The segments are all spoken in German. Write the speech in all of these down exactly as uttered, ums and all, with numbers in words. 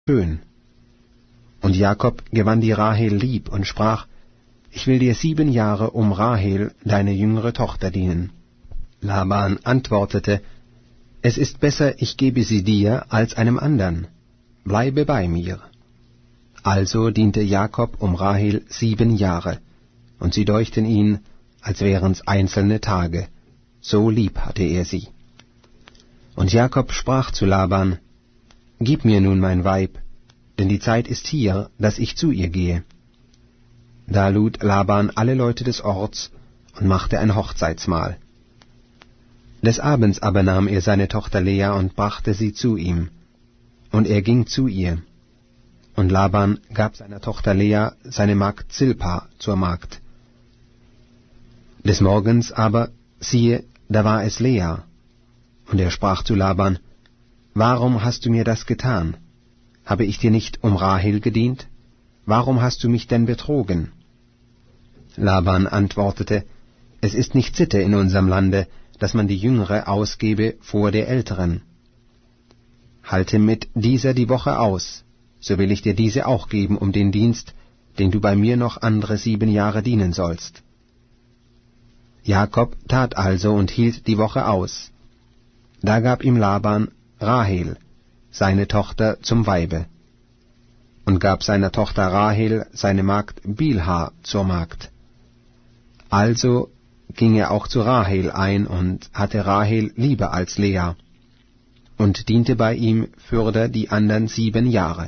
schön. Und Jakob gewann die Rahel lieb und sprach, ich will dir sieben Jahre um Rahel, deine jüngere Tochter, dienen. Laban antwortete, es ist besser, ich gebe sie dir als einem andern. Bleibe bei mir. Also diente Jakob um Rahel sieben Jahre, und sie deuchten ihn, als wären's einzelne Tage. So lieb hatte er sie. Und Jakob sprach zu Laban, gib mir nun mein Weib, denn die Zeit ist hier, dass ich zu ihr gehe. Da lud Laban alle Leute des Orts und machte ein Hochzeitsmahl. Des Abends aber nahm er seine Tochter Lea und brachte sie zu ihm, und er ging zu ihr. Und Laban gab seiner Tochter Lea seine Magd Zilpa zur Magd. Des Morgens aber, siehe, da war es Lea. Und er sprach zu Laban, warum hast du mir das getan? Habe ich dir nicht um Rahel gedient? Warum hast du mich denn betrogen? Laban antwortete, es ist nicht Sitte in unserem Lande, dass man die Jüngere ausgebe vor der Älteren. Halte mit dieser die Woche aus, so will ich dir diese auch geben um den Dienst, den du bei mir noch andere sieben Jahre dienen sollst. Jakob tat also und hielt die Woche aus. Da gab ihm Laban Rahel, seine Tochter, zum Weibe, und gab seiner Tochter Rahel seine Magd Bilha zur Magd. Also ging er auch zu Rahel ein und hatte Rahel lieber als Lea, und diente bei ihm fürder die andern sieben Jahre.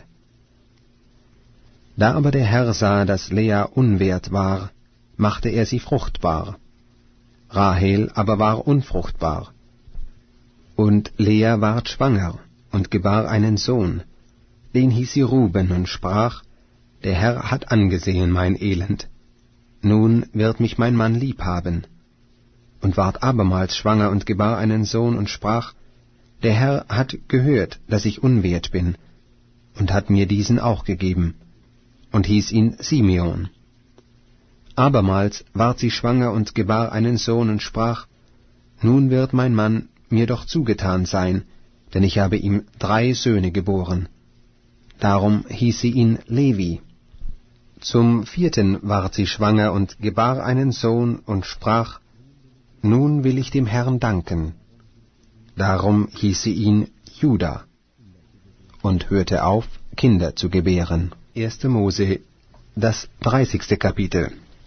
Da aber der Herr sah, dass Lea unwert war, machte er sie fruchtbar. Rahel aber war unfruchtbar. Und Lea ward schwanger und gebar einen Sohn, den hieß sie Ruben, und sprach, der Herr hat angesehen mein Elend, nun wird mich mein Mann lieb haben. Und ward abermals schwanger und gebar einen Sohn und sprach, der Herr hat gehört, dass ich unwert bin, und hat mir diesen auch gegeben, und hieß ihn Simeon. Abermals ward sie schwanger und gebar einen Sohn und sprach, nun wird mein Mann mir doch zugetan sein, denn ich habe ihm drei Söhne geboren. Darum hieß sie ihn Levi. Zum vierten ward sie schwanger und gebar einen Sohn und sprach, nun will ich dem Herrn danken. Darum hieß sie ihn Juda und hörte auf, Kinder zu gebären. erster Mose, das dreißigste Kapitel.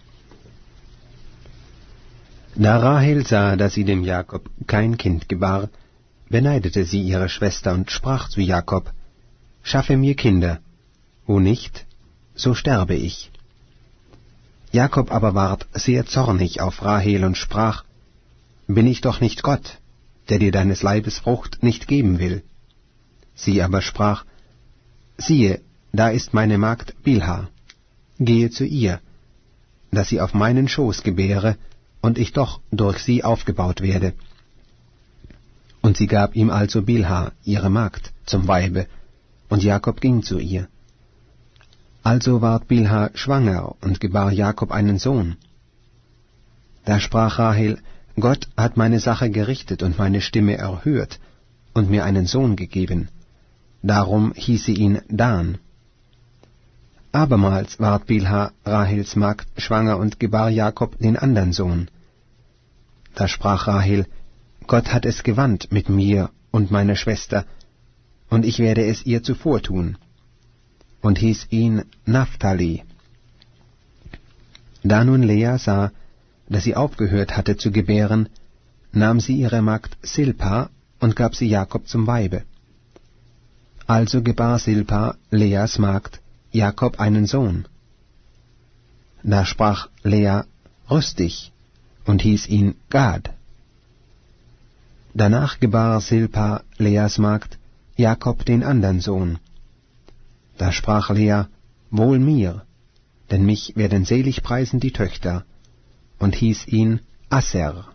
Da Rahel sah, dass sie dem Jakob kein Kind gebar, beneidete sie ihre Schwester und sprach zu Jakob, schaffe mir Kinder, wo nicht, so sterbe ich. Jakob aber ward sehr zornig auf Rahel und sprach, bin ich doch nicht Gott, der dir deines Leibes Frucht nicht geben will? Sie aber sprach, siehe, da ist meine Magd Bilha, gehe zu ihr, dass sie auf meinen Schoß gebäre, und ich doch durch sie aufgebaut werde. Und sie gab ihm also Bilha, ihre Magd, zum Weibe, und Jakob ging zu ihr. Also ward Bilha schwanger und gebar Jakob einen Sohn. Da sprach Rahel, Gott hat meine Sache gerichtet und meine Stimme erhört und mir einen Sohn gegeben. Darum hieß sie ihn Dan. Abermals ward Bilha, Rahels Magd, schwanger und gebar Jakob den andern Sohn. Da sprach Rahel, Gott hat es gewandt mit mir und meiner Schwester, und ich werde es ihr zuvortun, und hieß ihn Naphtali. Da nun Lea sah, dass sie aufgehört hatte zu gebären, nahm sie ihre Magd Silpa und gab sie Jakob zum Weibe. Also gebar Silpa, Leas Magd, Jakob einen Sohn. Da sprach Lea, rüst dich, und hieß ihn Gad. Danach gebar Silpa, Leas Magd, Jakob den andern Sohn. Da sprach Lea, wohl mir, denn mich werden selig preisen die Töchter, und hieß ihn Asser.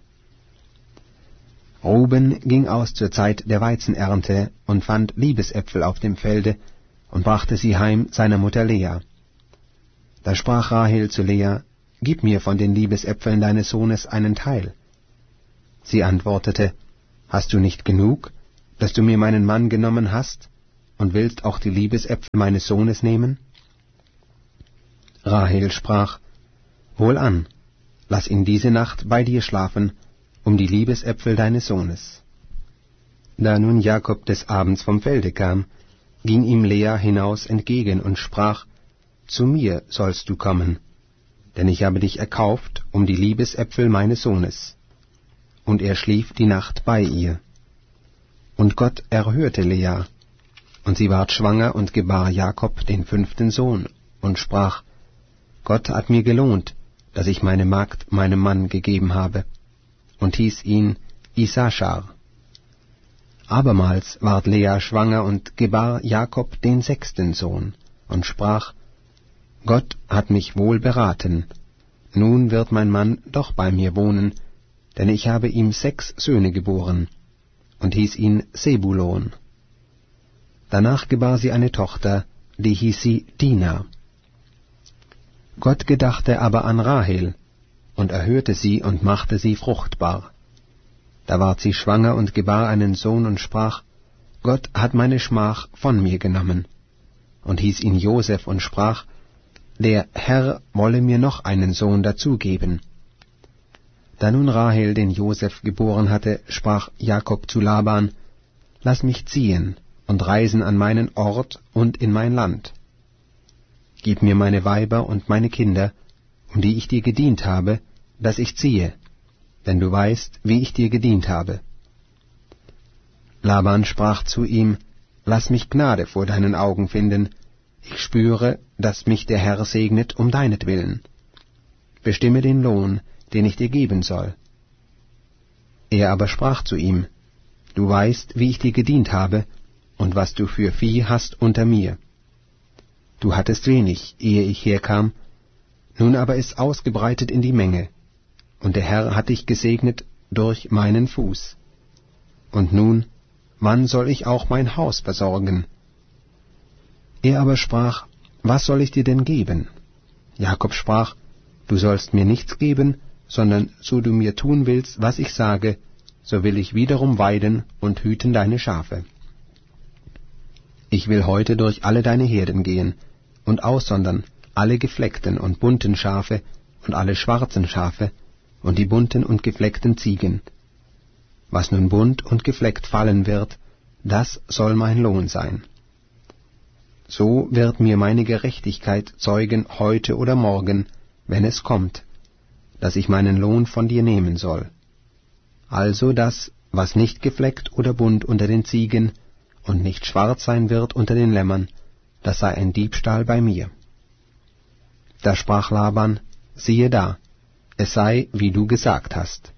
Ruben ging aus zur Zeit der Weizenernte und fand Liebesäpfel auf dem Felde und brachte sie heim seiner Mutter Lea. Da sprach Rahel zu Lea, gib mir von den Liebesäpfeln deines Sohnes einen Teil. Sie antwortete, hast du nicht genug, dass du mir meinen Mann genommen hast und willst auch die Liebesäpfel meines Sohnes nehmen? Rahel sprach, Wohlan, lass ihn diese Nacht bei dir schlafen, um die Liebesäpfel deines Sohnes. Da nun Jakob des Abends vom Felde kam, ging ihm Lea hinaus entgegen und sprach, Zu mir sollst du kommen, denn ich habe dich erkauft um die Liebesäpfel meines Sohnes. Und er schlief die Nacht bei ihr. Und Gott erhörte Lea, und sie ward schwanger und gebar Jakob den fünften Sohn, und sprach, Gott hat mir gelohnt, dass ich meine Magd meinem Mann gegeben habe, und hieß ihn Issachar. Abermals ward Lea schwanger und gebar Jakob den sechsten Sohn, und sprach, Gott hat mich wohl beraten, nun wird mein Mann doch bei mir wohnen, denn ich habe ihm sechs Söhne geboren, und hieß ihn Sebulon. Danach gebar sie eine Tochter, die hieß sie Dina. Gott gedachte aber an Rahel, und erhörte sie und machte sie fruchtbar. Da ward sie schwanger und gebar einen Sohn und sprach, Gott hat meine Schmach von mir genommen, und hieß ihn Joseph und sprach, der Herr wolle mir noch einen Sohn dazugeben. Da nun Rahel den Joseph geboren hatte, sprach Jakob zu Laban, Lass mich ziehen und reisen an meinen Ort und in mein Land. Gib mir meine Weiber und meine Kinder, um die ich dir gedient habe, dass ich ziehe, denn du weißt, wie ich dir gedient habe. Laban sprach zu ihm, Lass mich Gnade vor deinen Augen finden, ich spüre, dass mich der Herr segnet um deinetwillen. Bestimme den Lohn, den ich dir geben soll. Er aber sprach zu ihm, Du weißt, wie ich dir gedient habe, und was du für Vieh hast unter mir. Du hattest wenig, ehe ich herkam, nun aber ist ausgebreitet in die Menge, und der Herr hat dich gesegnet durch meinen Fuß. Und nun, wann soll ich auch mein Haus versorgen? Er aber sprach, Was soll ich dir denn geben? Jakob sprach, Du sollst mir nichts geben, sondern so du mir tun willst, was ich sage, so will ich wiederum weiden und hüten deine Schafe. Ich will heute durch alle deine Herden gehen und aussondern alle gefleckten und bunten Schafe und alle schwarzen Schafe und die bunten und gefleckten Ziegen. Was nun bunt und gefleckt fallen wird, das soll mein Lohn sein. So wird mir meine Gerechtigkeit zeugen heute oder morgen, wenn es kommt, dass ich meinen Lohn von dir nehmen soll. Also das, was nicht gefleckt oder bunt unter den Ziegen und nicht schwarz sein wird unter den Lämmern, das sei ein Diebstahl bei mir. Da sprach Laban, siehe da, es sei, wie du gesagt hast.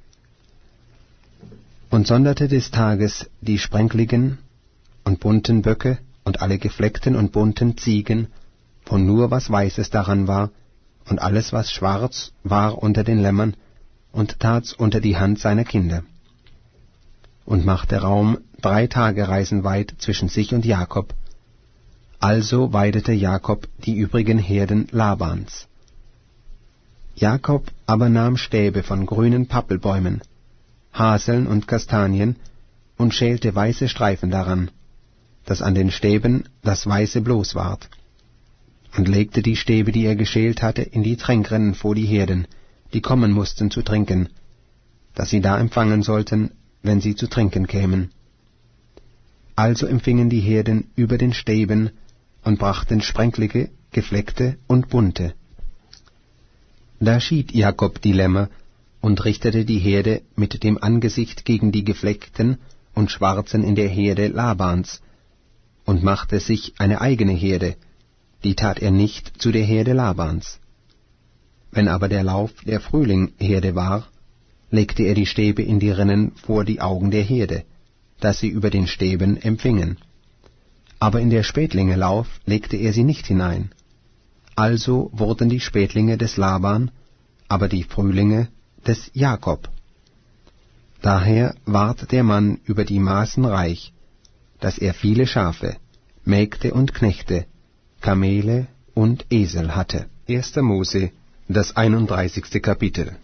Und sonderte des Tages die sprenkligen und bunten Böcke und alle gefleckten und bunten Ziegen, von nur was Weißes daran war, und alles, was schwarz war unter den Lämmern, und tat's unter die Hand seiner Kinder. Und machte Raum drei Tagereisen weit zwischen sich und Jakob. Also weidete Jakob die übrigen Herden Labans. Jakob aber nahm Stäbe von grünen Pappelbäumen, Haseln und Kastanien, und schälte weiße Streifen daran, dass an den Stäben das Weiße bloß ward, und legte die Stäbe, die er geschält hatte, in die Tränkrinnen vor die Herden, die kommen mussten zu trinken, dass sie da empfangen sollten, wenn sie zu trinken kämen. Also empfingen die Herden über den Stäben und brachten sprenklige, gefleckte und bunte. Da schied Jakob die Lämmer und richtete die Herde mit dem Angesicht gegen die gefleckten und schwarzen in der Herde Labans, und machte sich eine eigene Herde, die tat er nicht zu der Herde Labans. Wenn aber der Lauf der Frühlingherde war, legte er die Stäbe in die Rinnen vor die Augen der Herde, dass sie über den Stäben empfingen. Aber in der Spätlinge Lauf legte er sie nicht hinein. Also wurden die Spätlinge des Laban, aber die Frühlinge des Jakob. Daher ward der Mann über die Maßen reich, dass er viele Schafe, Mägde und Knechte, Kamele und Esel hatte. erster Mose, das einunddreißigste Kapitel.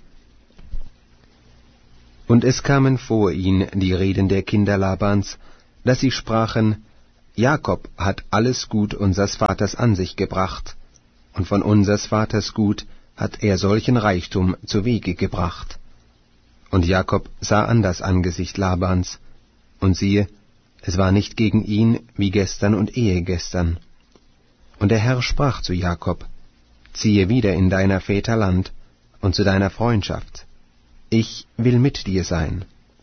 Und es kamen vor ihn die Reden der Kinder Labans, dass sie sprachen, Jakob hat alles Gut unsers Vaters an sich gebracht, und von unsers Vaters Gut hat er solchen Reichtum zu Wege gebracht. Und Jakob sah an das Angesicht Labans, und siehe, es war nicht gegen ihn wie gestern und ehegestern. Und der Herr sprach zu Jakob, ziehe wieder in deiner Väter Land und zu deiner Freundschaft. Ich will mit dir sein.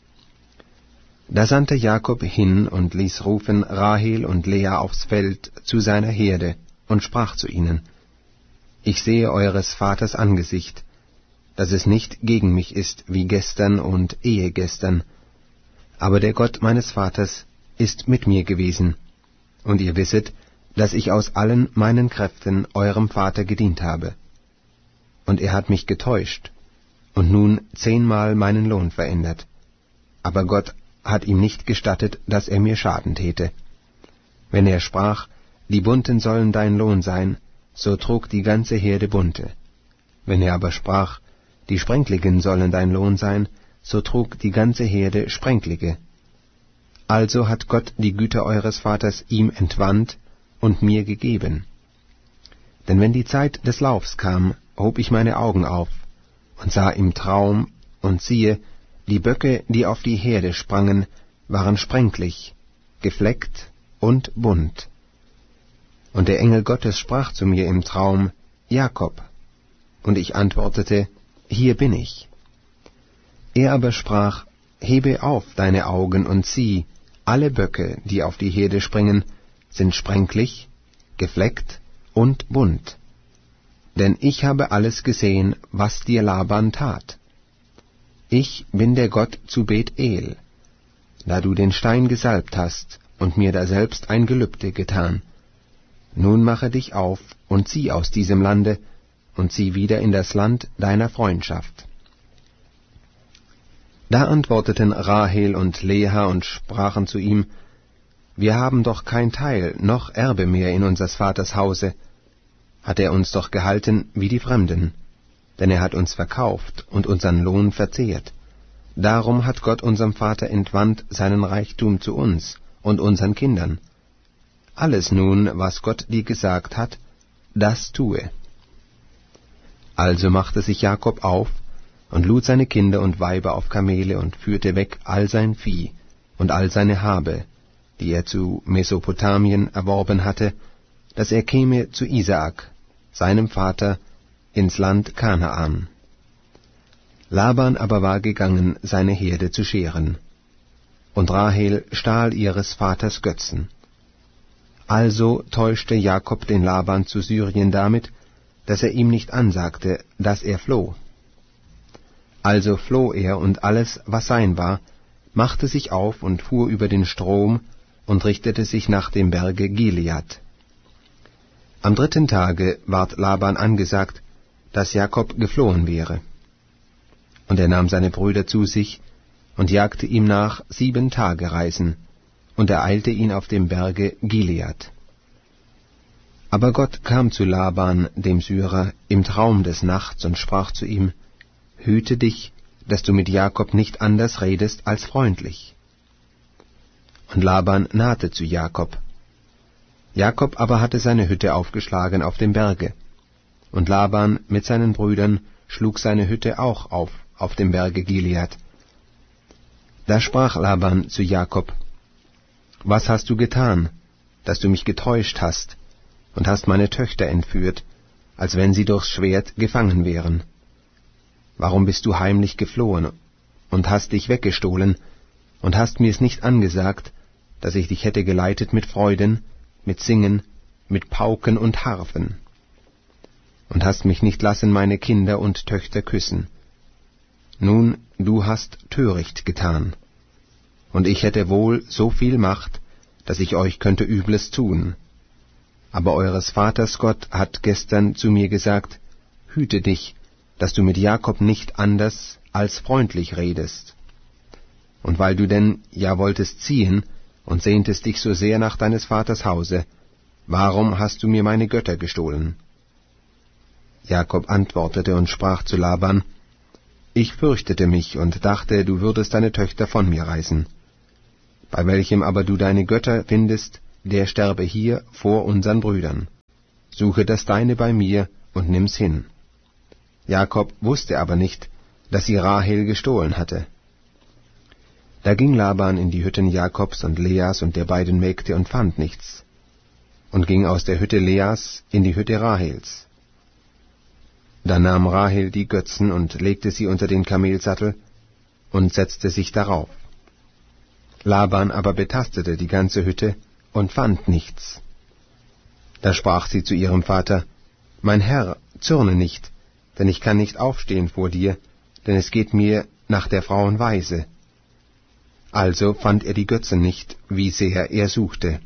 Da sandte Jakob hin und ließ rufen Rahel und Lea aufs Feld zu seiner Herde und sprach zu ihnen, ich sehe eures Vaters Angesicht, dass es nicht gegen mich ist wie gestern und ehegestern, aber der Gott meines Vaters ist mit mir gewesen, und ihr wisset, dass ich aus allen meinen Kräften eurem Vater gedient habe. Und er hat mich getäuscht, und nun zehnmal meinen Lohn verändert. Aber Gott hat ihm nicht gestattet, dass er mir Schaden täte. Wenn er sprach, die Bunten sollen dein Lohn sein, so trug die ganze Herde Bunte. Wenn er aber sprach, die Sprenkligen sollen dein Lohn sein, so trug die ganze Herde Sprenklige. Also hat Gott die Güter eures Vaters ihm entwandt und mir gegeben. Denn wenn die Zeit des Laufs kam, hob ich meine Augen auf und sah im Traum, und siehe, die Böcke, die auf die Herde sprangen, waren sprenklig, gefleckt und bunt. Und der Engel Gottes sprach zu mir im Traum, Jakob. Und ich antwortete, hier bin ich. Er aber sprach, hebe auf deine Augen und sieh, alle Böcke, die auf die Herde springen, sind sprenklig, gefleckt und bunt. Denn ich habe alles gesehen, was dir Laban tat. Ich bin der Gott zu Bet-El, da du den Stein gesalbt hast und mir daselbst ein Gelübde getan. Nun mache dich auf und zieh aus diesem Lande und zieh wieder in das Land deiner Freundschaft. Da antworteten Rahel und Lea und sprachen zu ihm, wir haben doch kein Teil noch Erbe mehr in unsers Vaters Hause. Hat er uns doch gehalten wie die Fremden, denn er hat uns verkauft und unseren Lohn verzehrt. Darum hat Gott unserem Vater entwandt seinen Reichtum zu uns und unseren Kindern. Alles nun, was Gott dir gesagt hat, das tue. Also machte sich Jakob auf und lud seine Kinder und Weiber auf Kamele und führte weg all sein Vieh und all seine Habe, die er zu Mesopotamien erworben hatte, dass er käme zu Isaak, seinem Vater, ins Land Kanaan. Laban aber war gegangen, seine Herde zu scheren, und Rahel stahl ihres Vaters Götzen. Also täuschte Jakob den Laban zu Syrien damit, dass er ihm nicht ansagte, dass er floh. Also floh er, und alles, was sein war, machte sich auf und fuhr über den Strom und richtete sich nach dem Berge Gilead. Am dritten Tage ward Laban angesagt, dass Jakob geflohen wäre. Und er nahm seine Brüder zu sich und jagte ihm nach sieben Tagereisen und ereilte ihn auf dem Berge Gilead. Aber Gott kam zu Laban, dem Syrer, im Traum des Nachts und sprach zu ihm, hüte dich, dass du mit Jakob nicht anders redest als freundlich. Und Laban nahte zu Jakob. Jakob aber hatte seine Hütte aufgeschlagen auf dem Berge, und Laban mit seinen Brüdern schlug seine Hütte auch auf auf dem Berge Gilead. Da sprach Laban zu Jakob, was hast du getan, dass du mich getäuscht hast, und hast meine Töchter entführt, als wenn sie durchs Schwert gefangen wären? Warum bist du heimlich geflohen und hast dich weggestohlen, und hast mir's nicht angesagt, dass ich dich hätte geleitet mit Freuden, mit Singen, mit Pauken und Harfen? Und hast mich nicht lassen meine Kinder und Töchter küssen. Nun, du hast töricht getan, und ich hätte wohl so viel Macht, dass ich euch könnte Übles tun. Aber eures Vaters Gott hat gestern zu mir gesagt, hüte dich, dass du mit Jakob nicht anders als freundlich redest. Und weil du denn ja wolltest ziehen und sehntest dich so sehr nach deines Vaters Hause, warum hast du mir meine Götter gestohlen? Jakob antwortete und sprach zu Laban, ich fürchtete mich und dachte, du würdest deine Töchter von mir reißen. Bei welchem aber du deine Götter findest, der sterbe hier vor unseren Brüdern. Suche das Deine bei mir und nimm's hin. Jakob wusste aber nicht, dass sie Rahel gestohlen hatte. Da ging Laban in die Hütten Jakobs und Leas und der beiden Mägde und fand nichts, und ging aus der Hütte Leas in die Hütte Rahels. Da nahm Rahel die Götzen und legte sie unter den Kamelsattel und setzte sich darauf. Laban aber betastete die ganze Hütte und fand nichts. Da sprach sie zu ihrem Vater: Mein Herr, zürne nicht, denn ich kann nicht aufstehen vor dir, denn es geht mir nach der Frauen Weise. Also fand er die Götzen nicht, wie sehr er suchte.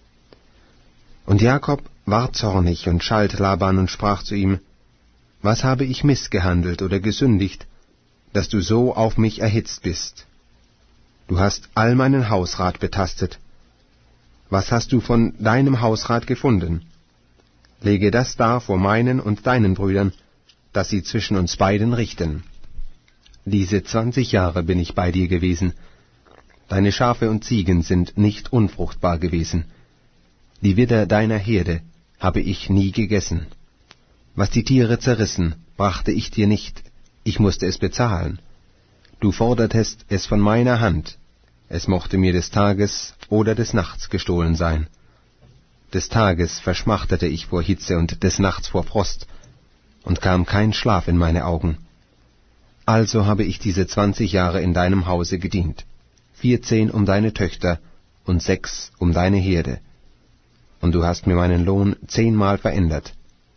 Und Jakob ward zornig und schalt Laban und sprach zu ihm: Was habe ich missgehandelt oder gesündigt, dass du so auf mich erhitzt bist? Du hast all meinen Hausrat betastet. Was hast du von deinem Hausrat gefunden? Lege das dar vor meinen und deinen Brüdern, dass sie zwischen uns beiden richten. Diese zwanzig Jahre bin ich bei dir gewesen. Deine Schafe und Ziegen sind nicht unfruchtbar gewesen. Die Widder deiner Herde habe ich nie gegessen. Was die Tiere zerrissen, brachte ich dir nicht, ich musste es bezahlen. Du fordertest es von meiner Hand, es mochte mir des Tages oder des Nachts gestohlen sein. Des Tages verschmachtete ich vor Hitze und des Nachts vor Frost, und kam kein Schlaf in meine Augen. Also habe ich diese zwanzig Jahre in deinem Hause gedient, vierzehn um deine Töchter und sechs um deine Herde, und du hast mir meinen Lohn zehnmal verändert.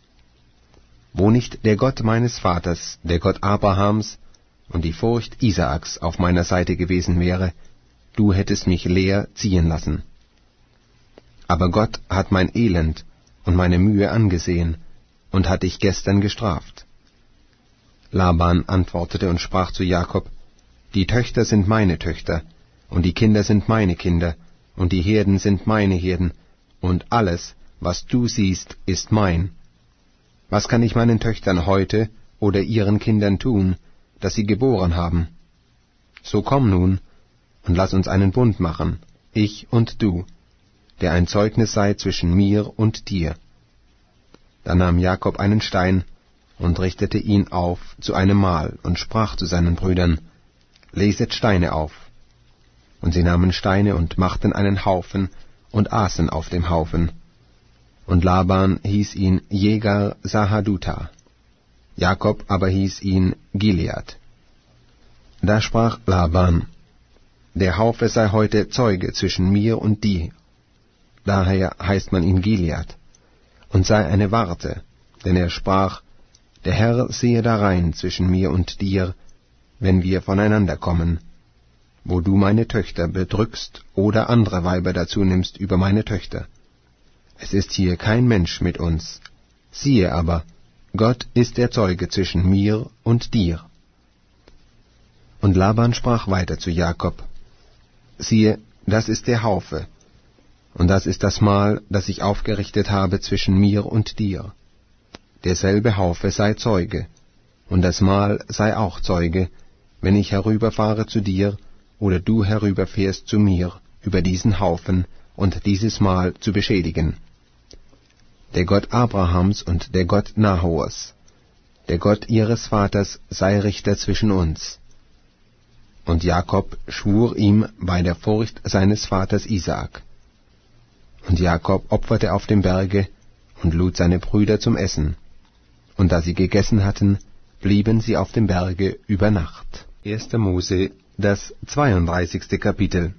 Wo nicht der Gott meines Vaters, der Gott Abrahams und die Furcht Isaaks auf meiner Seite gewesen wäre, du hättest mich leer ziehen lassen. Aber Gott hat mein Elend und meine Mühe angesehen und hat dich gestern gestraft. Laban antwortete und sprach zu Jakob: Die Töchter sind meine Töchter, und die Kinder sind meine Kinder, und die Herden sind meine Herden, und alles, was du siehst, ist mein. Was kann ich meinen Töchtern heute oder ihren Kindern tun, dass sie geboren haben? So komm nun, und lass uns einen Bund machen, ich und du, der ein Zeugnis sei zwischen mir und dir. Da nahm Jakob einen Stein und richtete ihn auf zu einem Mahl und sprach zu seinen Brüdern: Leset Steine auf. Und sie nahmen Steine und machten einen Haufen und aßen auf dem Haufen. Und Laban hieß ihn Jegar Sahaduta, Jakob aber hieß ihn Gilead. Da sprach Laban: Der Haufe sei heute Zeuge zwischen mir und dir. Daher heißt man ihn Gilead, und sei eine Warte, denn er sprach: Der Herr sehe darein zwischen mir und dir, wenn wir voneinander kommen, wo du meine Töchter bedrückst oder andere Weiber dazu nimmst über meine Töchter. Es ist hier kein Mensch mit uns. Siehe aber, Gott ist der Zeuge zwischen mir und dir. Und Laban sprach weiter zu Jakob: Siehe, das ist der Haufe, und das ist das Mahl, das ich aufgerichtet habe zwischen mir und dir. Derselbe Haufe sei Zeuge, und das Mahl sei auch Zeuge, wenn ich herüberfahre zu dir, oder du herüberfährst zu mir, über diesen Haufen und dieses Mahl zu beschädigen. Der Gott Abrahams und der Gott Nahors, der Gott ihres Vaters, sei Richter zwischen uns. Und Jakob schwur ihm bei der Furcht seines Vaters Isaak. Und Jakob opferte auf dem Berge und lud seine Brüder zum Essen. Und da sie gegessen hatten, blieben sie auf dem Berge über Nacht. erster Mose, das zweiunddreißigste Kapitel.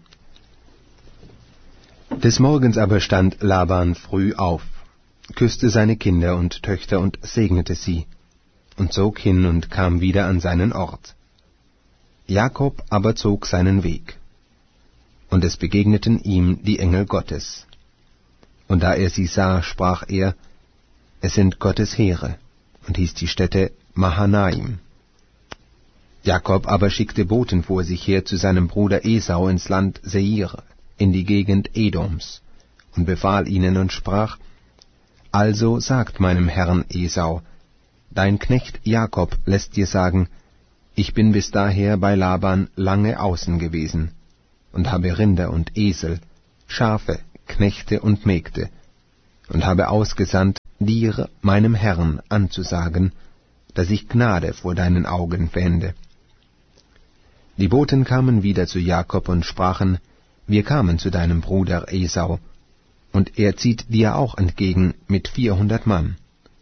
Des Morgens aber stand Laban früh auf, küsste seine Kinder und Töchter und segnete sie, und zog hin und kam wieder an seinen Ort. Jakob aber zog seinen Weg. Und es begegneten ihm die Engel Gottes. Und da er sie sah, sprach er: Es sind Gottes Heere, und hieß die Stätte Mahanaim. Jakob aber schickte Boten vor sich her zu seinem Bruder Esau ins Land Seir, in die Gegend Edoms, und befahl ihnen und sprach: Also sagt meinem Herrn Esau: Dein Knecht Jakob lässt dir sagen, ich bin bis daher bei Laban lange außen gewesen, und habe Rinder und Esel, Schafe, Knechte und Mägde, und habe ausgesandt, dir, meinem Herrn, anzusagen, dass ich Gnade vor deinen Augen fände. Die Boten kamen wieder zu Jakob und sprachen, wir kamen zu deinem Bruder Esau, und er zieht dir auch entgegen mit vierhundert Mann.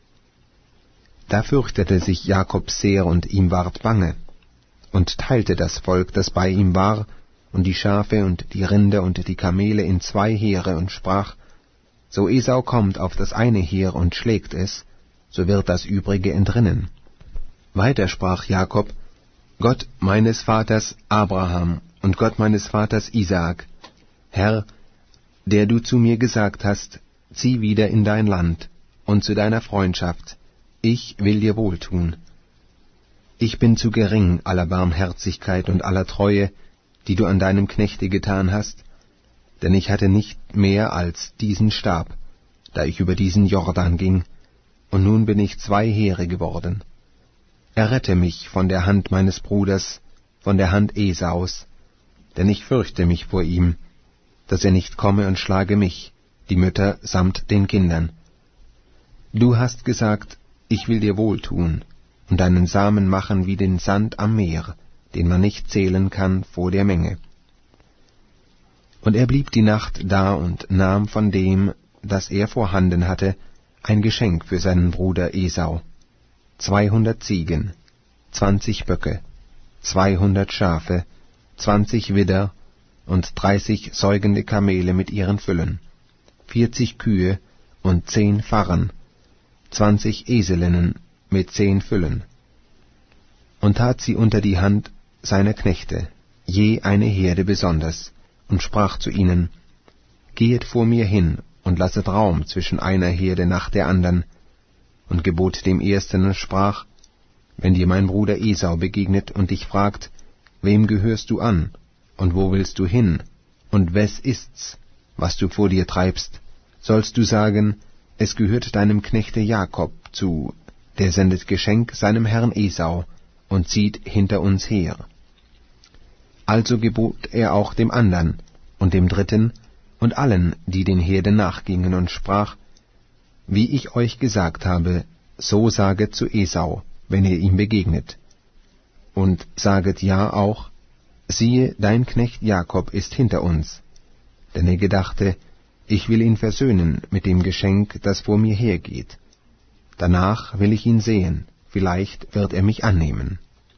Da fürchtete sich Jakob sehr, und ihm ward bange, und teilte das Volk, das bei ihm war, und die Schafe und die Rinder und die Kamele in zwei Heere, und sprach, so Esau kommt auf das eine Heer und schlägt es, so wird das übrige entrinnen. Weiter sprach Jakob, Gott meines Vaters Abraham und Gott meines Vaters Isaak, Herr, der du zu mir gesagt hast, zieh wieder in dein Land und zu deiner Freundschaft, ich will dir wohltun. Ich bin zu gering aller Barmherzigkeit und aller Treue, die du an deinem Knechte getan hast, denn ich hatte nicht mehr als diesen Stab, da ich über diesen Jordan ging, und nun bin ich zwei Heere geworden. Errette mich von der Hand meines Bruders, von der Hand Esaus, denn ich fürchte mich vor ihm, dass er nicht komme und schlage mich, die Mütter samt den Kindern. Du hast gesagt, ich will dir wohltun, und deinen Samen machen wie den Sand am Meer, den man nicht zählen kann vor der Menge. Und er blieb die Nacht da und nahm von dem, das er vorhanden hatte, ein Geschenk für seinen Bruder Esau, zweihundert Ziegen, zwanzig Böcke, zweihundert Schafe, zwanzig Widder und dreißig säugende Kamele mit ihren Füllen, vierzig Kühe und zehn Farren, zwanzig Eselinnen mit zehn Füllen, und tat sie unter die Hand seiner Knechte, je eine Herde besonders, und sprach zu ihnen, Gehet vor mir hin und lasset Raum zwischen einer Herde nach der andern, und gebot dem Ersten und sprach, wenn dir mein Bruder Esau begegnet und dich fragt, wem gehörst du an, und wo willst du hin, und wes ist's, was du vor dir treibst, sollst du sagen, es gehört deinem Knechte Jakob zu, der sendet Geschenk seinem Herrn Esau und zieht hinter uns her. Also gebot er auch dem andern und dem dritten und allen, die den Herden nachgingen, und sprach, wie ich euch gesagt habe, so saget zu Esau, wenn ihr ihm begegnet. Und saget ja auch, siehe, dein Knecht Jakob ist hinter uns. Denn er gedachte, ich will ihn versöhnen mit dem Geschenk, das vor mir hergeht. Danach will ich ihn sehen, vielleicht wird er mich annehmen.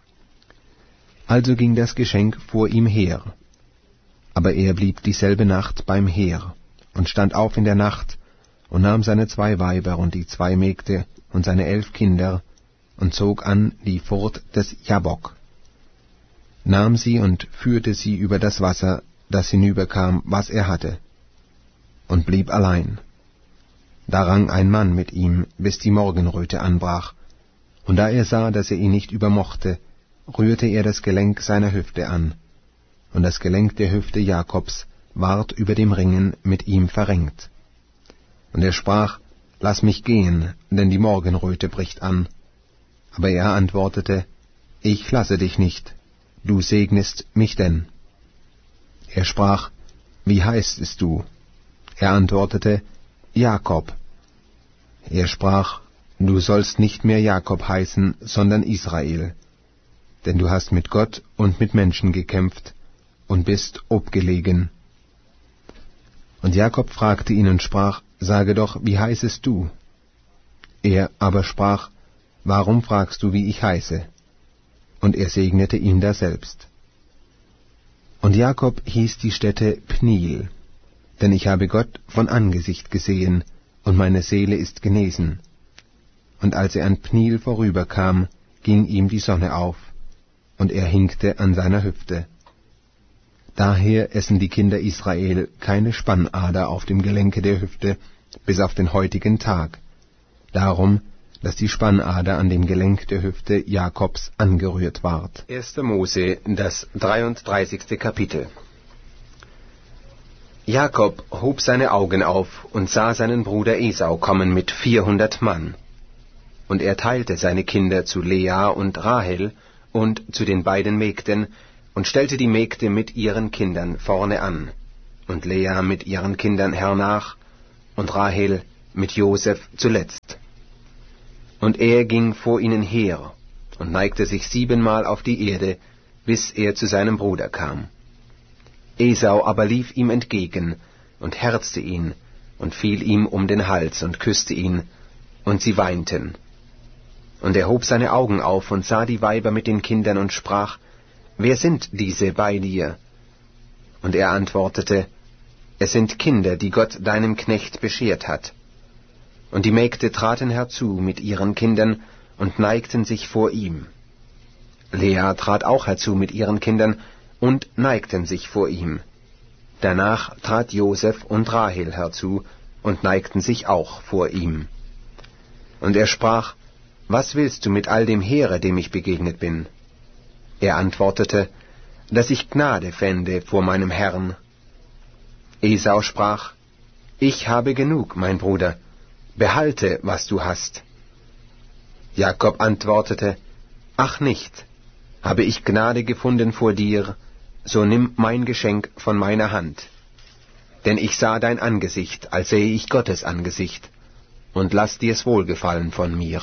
Also ging das Geschenk vor ihm her. Aber er blieb dieselbe Nacht beim Heer und stand auf in der Nacht und nahm seine zwei Weiber und die zwei Mägde und seine elf Kinder und zog an die Furt des Jabbok, nahm sie und führte sie über das Wasser, das hinüberkam, was er hatte, und blieb allein. Da rang ein Mann mit ihm, bis die Morgenröte anbrach, und da er sah, dass er ihn nicht übermochte, rührte er das Gelenk seiner Hüfte an, und das Gelenk der Hüfte Jakobs ward über dem Ringen mit ihm verrenkt. Und er sprach, Lass mich gehen, denn die Morgenröte bricht an. Aber er antwortete, Ich lasse dich nicht, du segnest mich denn. Er sprach, Wie heißest du? Er antwortete, Jakob. Er sprach, Du sollst nicht mehr Jakob heißen, sondern Israel, denn du hast mit Gott und mit Menschen gekämpft und bist obgelegen. Und Jakob fragte ihn und sprach, Sage doch, wie heißest du? Er aber sprach, Warum fragst du, wie ich heiße? Und er segnete ihn daselbst. Und Jakob hieß die Stätte Pniel, denn ich habe Gott von Angesicht gesehen, und meine Seele ist genesen. Und als er an Pniel vorüberkam, ging ihm die Sonne auf, und er hinkte an seiner Hüfte. Daher essen die Kinder Israel keine Spannader auf dem Gelenke der Hüfte bis auf den heutigen Tag, darum, dass die Spannader an dem Gelenk der Hüfte Jakobs angerührt ward. erster Mose, das dreiunddreißigste Kapitel. Jakob hob seine Augen auf und sah seinen Bruder Esau kommen mit vierhundert Mann. Und er teilte seine Kinder zu Lea und Rahel und zu den beiden Mägden und stellte die Mägde mit ihren Kindern vorne an, und Lea mit ihren Kindern hernach, und Rahel mit Josef zuletzt. Und er ging vor ihnen her und neigte sich siebenmal auf die Erde, bis er zu seinem Bruder kam. Esau aber lief ihm entgegen und herzte ihn und fiel ihm um den Hals und küsste ihn, und sie weinten. Und er hob seine Augen auf und sah die Weiber mit den Kindern und sprach, »Wer sind diese bei dir?« Und er antwortete, »Es sind Kinder, die Gott deinem Knecht beschert hat.« Und die Mägde traten herzu mit ihren Kindern und neigten sich vor ihm. Lea trat auch herzu mit ihren Kindern und neigten sich vor ihm. Danach trat Josef und Rahel herzu und neigten sich auch vor ihm. Und er sprach, »Was willst du mit all dem Heere, dem ich begegnet bin?« Er antwortete, »Dass ich Gnade fände vor meinem Herrn.« Esau sprach, »Ich habe genug, mein Bruder, behalte, was du hast.« Jakob antwortete, »Ach nicht, habe ich Gnade gefunden vor dir, so nimm mein Geschenk von meiner Hand. Denn ich sah dein Angesicht, als sähe ich Gottes Angesicht, und lass dir's wohlgefallen von mir.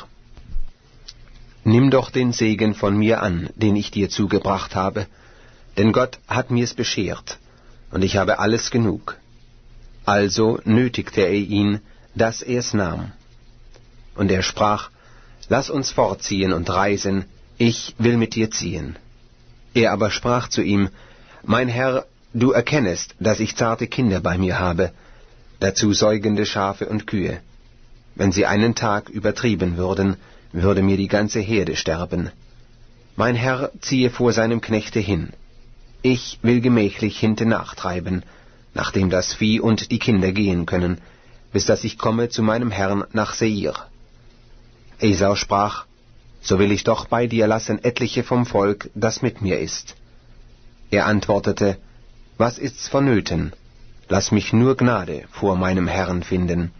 Nimm doch den Segen von mir an, den ich dir zugebracht habe, denn Gott hat mir's beschert, und ich habe alles genug.« Also nötigte er ihn, dass er's nahm. Und er sprach, »Lass uns fortziehen und reisen, ich will mit dir ziehen.« Er aber sprach zu ihm, »Mein Herr, du erkennest, dass ich zarte Kinder bei mir habe, dazu säugende Schafe und Kühe. Wenn sie einen Tag übertrieben würden, würde mir die ganze Herde sterben. Mein Herr ziehe vor seinem Knechte hin. Ich will gemächlich hinten nachtreiben, nachdem das Vieh und die Kinder gehen können, bis dass ich komme zu meinem Herrn nach Seir.« Esau sprach, »So will ich doch bei dir lassen etliche vom Volk, das mit mir ist.« Er antwortete, »Was ist's vonnöten? Lass mich nur Gnade vor meinem Herrn finden.«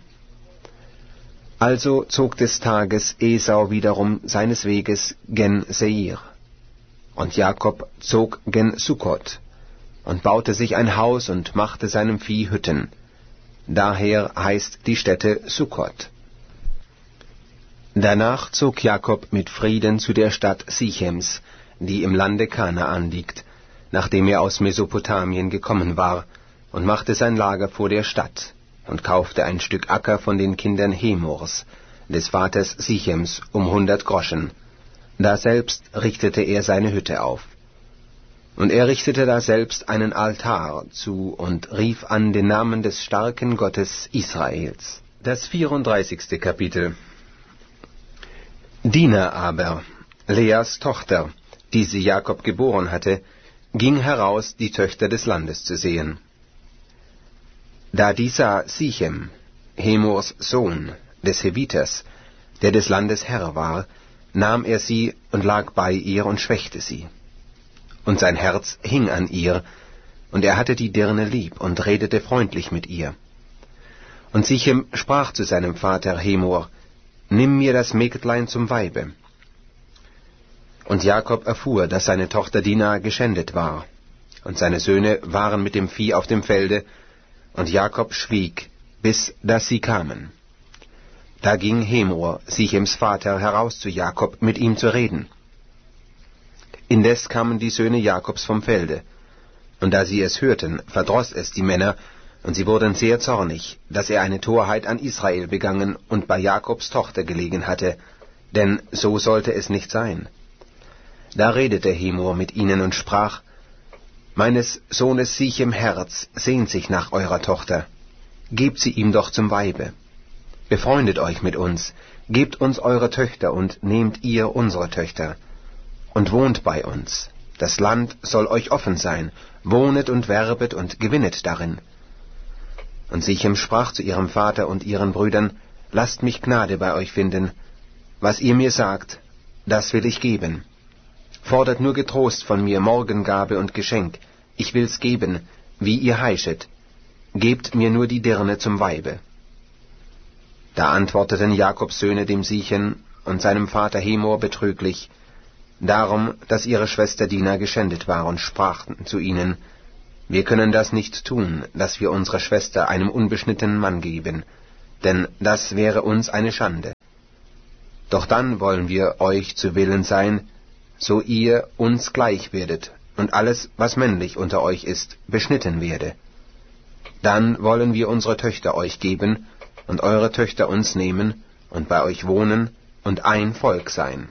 Also zog des Tages Esau wiederum seines Weges gen Seir. Und Jakob zog gen Sukkot und baute sich ein Haus und machte seinem Vieh Hütten. Daher heißt die Stätte Sukkot. Danach zog Jakob mit Frieden zu der Stadt Sichems, die im Lande Kanaan liegt, nachdem er aus Mesopotamien gekommen war, und machte sein Lager vor der Stadt, und kaufte ein Stück Acker von den Kindern Hemors, des Vaters Sichems, um hundert Groschen. Daselbst richtete er seine Hütte auf. Und er richtete daselbst einen Altar zu und rief an den Namen des starken Gottes Israels. Das vierunddreißigste Kapitel. Dina aber, Leas Tochter, die sie Jakob geboren hatte, ging heraus, die Töchter des Landes zu sehen. Da die sah Sichem, Hemors Sohn, des Heviters, der des Landes Herr war, nahm er sie und lag bei ihr und schwächte sie. Und sein Herz hing an ihr, und er hatte die Dirne lieb und redete freundlich mit ihr. Und Sichem sprach zu seinem Vater Hemor, »Nimm mir das Mägdlein zum Weibe.« Und Jakob erfuhr, dass seine Tochter Dina geschändet war, und seine Söhne waren mit dem Vieh auf dem Felde, und Jakob schwieg, bis dass sie kamen. Da ging Hemor, Sichems Vater, heraus zu Jakob, mit ihm zu reden. Indes kamen die Söhne Jakobs vom Felde, und da sie es hörten, verdroß es die Männer, und sie wurden sehr zornig, dass er eine Torheit an Israel begangen und bei Jakobs Tochter gelegen hatte, denn so sollte es nicht sein. Da redete Hemor mit ihnen und sprach, »Meines Sohnes Sichem Herz sehnt sich nach eurer Tochter, gebt sie ihm doch zum Weibe. Befreundet euch mit uns, gebt uns eure Töchter und nehmt ihr unsere Töchter, und wohnt bei uns. Das Land soll euch offen sein, wohnet und werbet und gewinnet darin.« Und Sichem sprach zu ihrem Vater und ihren Brüdern, »Lasst mich Gnade bei euch finden. Was ihr mir sagt, das will ich geben. Fordert nur getrost von mir Morgengabe und Geschenk, ich will's geben, wie ihr heischet. Gebt mir nur die Dirne zum Weibe.« Da antworteten Jakobs Söhne dem Sichem und seinem Vater Hemor betrüglich, darum, dass ihre Schwester Dina geschändet war, und sprachen zu ihnen, Wir können das nicht tun, dass wir unsere Schwester einem unbeschnittenen Mann geben, denn das wäre uns eine Schande. Doch dann wollen wir euch zu Willen sein, so ihr uns gleich werdet, und alles, was männlich unter euch ist, beschnitten werde. Dann wollen wir unsere Töchter euch geben, und eure Töchter uns nehmen, und bei euch wohnen, und ein Volk sein.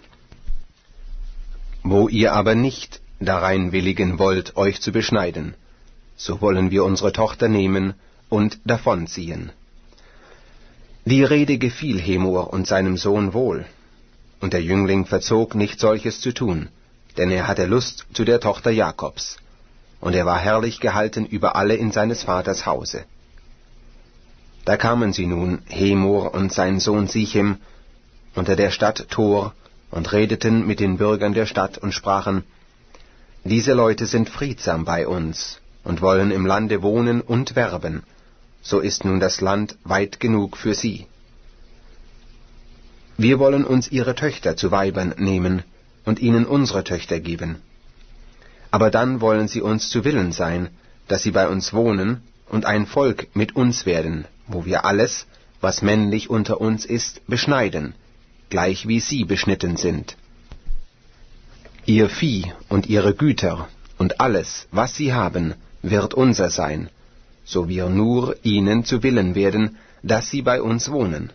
Wo ihr aber nicht darein willigen wollt, euch zu beschneiden, so wollen wir unsere Tochter nehmen und davonziehen. Die Rede gefiel Hemor und seinem Sohn wohl, und der Jüngling verzog nicht solches zu tun, denn er hatte Lust zu der Tochter Jakobs, und er war herrlich gehalten über alle in seines Vaters Hause. Da kamen sie nun, Hemor und sein Sohn Sichem, unter der Stadt Tor, und redeten mit den Bürgern der Stadt und sprachen, diese Leute sind friedsam bei uns und wollen im Lande wohnen und werben, so ist nun das Land weit genug für sie. Wir wollen uns ihre Töchter zu Weibern nehmen und ihnen unsere Töchter geben. Aber dann wollen sie uns zu Willen sein, dass sie bei uns wohnen und ein Volk mit uns werden, wo wir alles, was männlich unter uns ist, beschneiden, gleich wie sie beschnitten sind. Ihr Vieh und ihre Güter und alles, was sie haben, wird unser sein, so wir nur ihnen zu Willen werden, dass sie bei uns wohnen.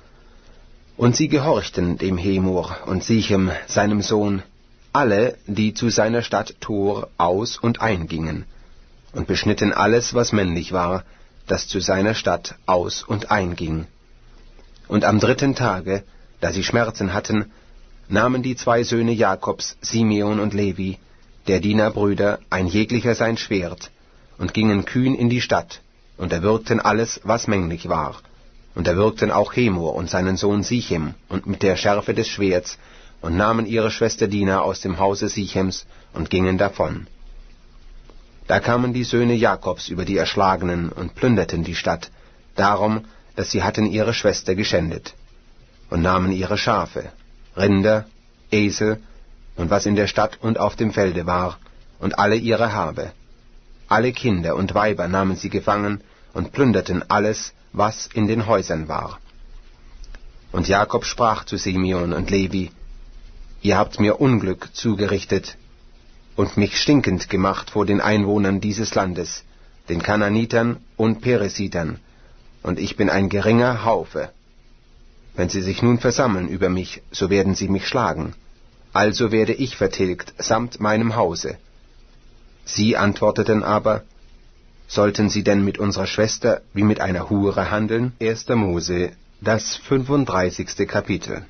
Und sie gehorchten dem Hemor und Sichem, seinem Sohn, alle, die zu seiner Stadt Tor aus und eingingen, und beschnitten alles, was männlich war, das zu seiner Stadt aus und einging. Und am dritten Tage, da sie Schmerzen hatten, nahmen die zwei Söhne Jakobs, Simeon und Levi, der Dienerbrüder, ein jeglicher sein Schwert, und gingen kühn in die Stadt, und erwürgten alles, was männlich war, und erwürgten auch Hemor und seinen Sohn Sichem, und mit der Schärfe des Schwerts, und nahmen ihre Schwester Dina aus dem Hause Sichems, und gingen davon. Da kamen die Söhne Jakobs über die Erschlagenen und plünderten die Stadt, darum, dass sie hatten ihre Schwester geschändet, und nahmen ihre Schafe, Rinder, Esel und was in der Stadt und auf dem Felde war, und alle ihre Habe. Alle Kinder und Weiber nahmen sie gefangen und plünderten alles, was in den Häusern war. Und Jakob sprach zu Simeon und Levi, ihr habt mir Unglück zugerichtet und mich stinkend gemacht vor den Einwohnern dieses Landes, den Kananitern und Peresitern, und ich bin ein geringer Haufe. Wenn sie sich nun versammeln über mich, so werden sie mich schlagen. Also werde ich vertilgt samt meinem Hause. Sie antworteten aber, sollten sie denn mit unserer Schwester wie mit einer Hure handeln? erster Mose, das fünfunddreißigste Kapitel.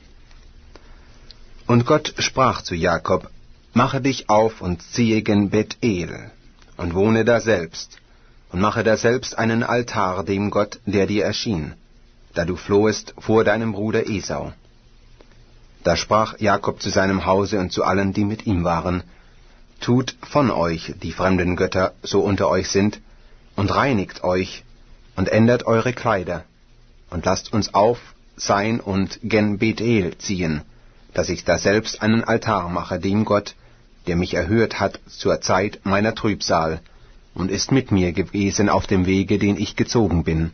Und Gott sprach zu Jakob, mache dich auf und ziehe gen Bethel, und wohne daselbst, und mache daselbst einen Altar dem Gott, der dir erschien, da du flohest vor deinem Bruder Esau. Da sprach Jakob zu seinem Hause und zu allen, die mit ihm waren, tut von euch die fremden Götter, so unter euch sind, und reinigt euch, und ändert eure Kleider, und lasst uns auf sein und gen Bethel ziehen, dass ich daselbst einen Altar mache dem Gott, der mich erhört hat zur Zeit meiner Trübsal, und ist mit mir gewesen auf dem Wege, den ich gezogen bin.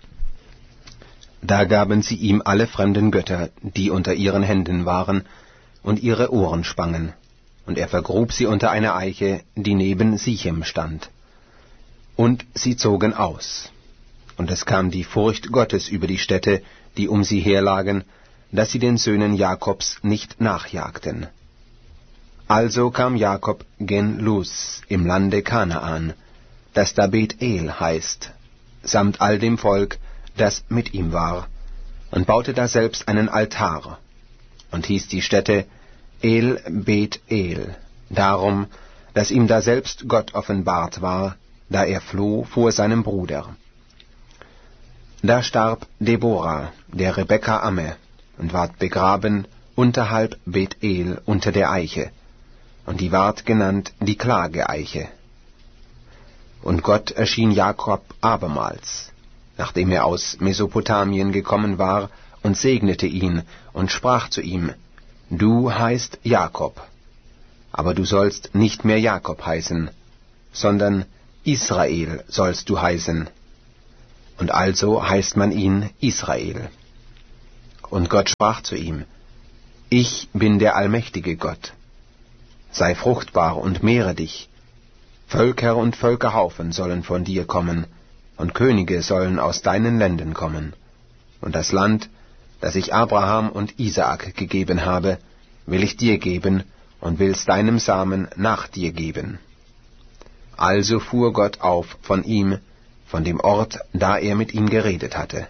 Da gaben sie ihm alle fremden Götter, die unter ihren Händen waren, und ihre Ohrenspangen, und er vergrub sie unter einer Eiche, die neben Sichem stand. Und sie zogen aus. Und es kam die Furcht Gottes über die Städte, die um sie herlagen, dass sie den Söhnen Jakobs nicht nachjagten. Also kam Jakob gen Luz im Lande Kanaan, das da Bethel heißt, samt all dem Volk, das mit ihm war, und baute daselbst einen Altar, und hieß die Stätte El Bethel, darum, dass ihm daselbst Gott offenbart war, da er floh vor seinem Bruder. Da starb Deborah, der Rebekka Amme, und ward begraben unterhalb Bethel unter der Eiche, und die ward genannt die Klageeiche. Und Gott erschien Jakob abermals, nachdem er aus Mesopotamien gekommen war, und segnete ihn und sprach zu ihm, du heißt Jakob, aber du sollst nicht mehr Jakob heißen, sondern Israel sollst du heißen. Und also heißt man ihn Israel. Und Gott sprach zu ihm, ich bin der allmächtige Gott. Sei fruchtbar und mehre dich. Völker und Völkerhaufen sollen von dir kommen, und Könige sollen aus deinen Lenden kommen. Und das Land, das ich Abraham und Isaak gegeben habe, will ich dir geben und will's deinem Samen nach dir geben. Also fuhr Gott auf von ihm, von dem Ort, da er mit ihm geredet hatte.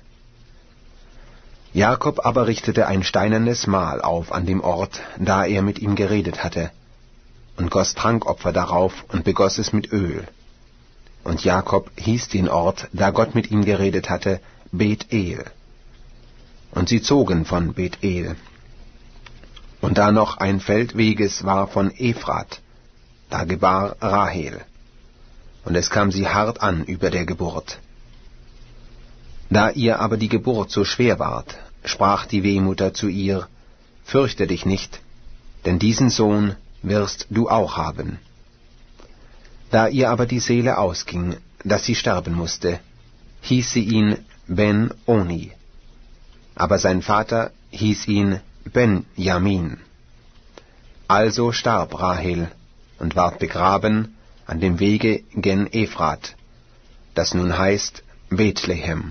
Jakob aber richtete ein steinernes Mahl auf an dem Ort, da er mit ihm geredet hatte, und goss Trankopfer darauf und begoss es mit Öl. Und Jakob hieß den Ort, da Gott mit ihm geredet hatte, Bethel. Und sie zogen von Bethel. Und da noch ein Feldweges war von Ephrat, da gebar Rahel. Und es kam sie hart an über der Geburt. Da ihr aber die Geburt so schwer ward, sprach die Wehmutter zu ihr, fürchte dich nicht, denn diesen Sohn wirst du auch haben. Da ihr aber die Seele ausging, dass sie sterben musste, hieß sie ihn Ben-Oni, aber sein Vater hieß ihn Benjamin. Also starb Rahel und ward begraben an dem Wege gen Ephrat, das nun heißt Bethlehem.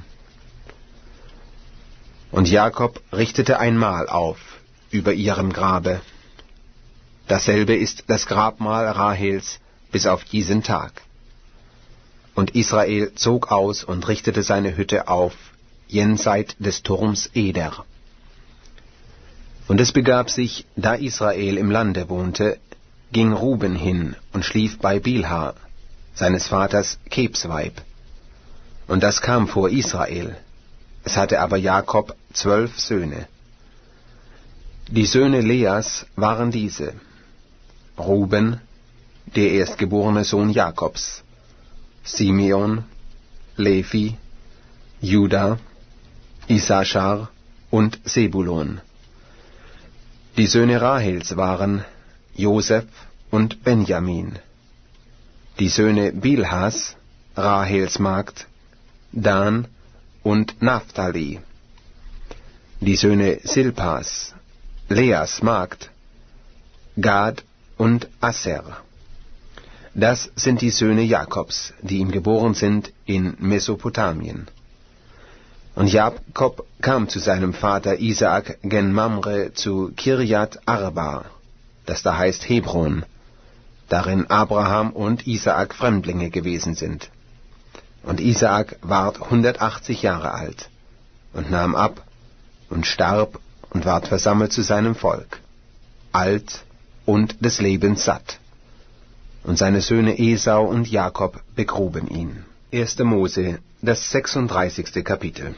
Und Jakob richtete ein Mahl auf über ihrem Grabe. Dasselbe ist das Grabmal Rahels bis auf diesen Tag. Und Israel zog aus und richtete seine Hütte auf, jenseit des Turms Eder. Und es begab sich, da Israel im Lande wohnte, ging Ruben hin und schlief bei Bilha, seines Vaters Kebsweib. Und das kam vor Israel. Es hatte aber Jakob zwölf Söhne. Die Söhne Leas waren diese: Ruben, der erstgeborene Sohn Jakobs, Simeon, Levi, Juda, Issachar und Sebulon. Die Söhne Rahels waren Josef und Benjamin. Die Söhne Bilhas, Rahels Magd, Dan und Naphtali. Die Söhne Silpas, Leas Magd, Gad und Aser. Das sind die Söhne Jakobs, die ihm geboren sind in Mesopotamien. Und Jakob kam zu seinem Vater Isaak gen Mamre zu Kirjat Arba, das da heißt Hebron, darin Abraham und Isaak Fremdlinge gewesen sind. Und Isaak ward hundertachtzig Jahre alt und nahm ab und starb und ward versammelt zu seinem Volk, alt und des Lebens satt. Und seine Söhne Esau und Jakob begruben ihn. erster Mose, das sechsunddreißigste Kapitel.